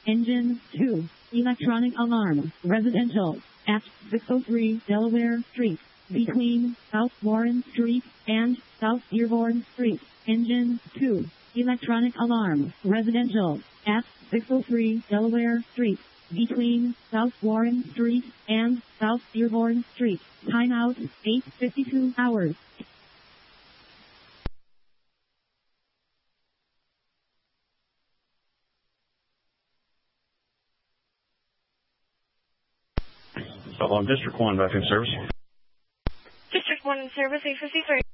Engine 2. Electronic alarm. Residential. At 603 Delaware Street. Between South Warren Street and South Dearborn Street. Engine 2. Electronic alarm. Residential. At 603 Delaware Street. Between South Warren Street and South Dearborn Street. Timeout 8:52 hours. District 1 back in service. District 1 in service, 853.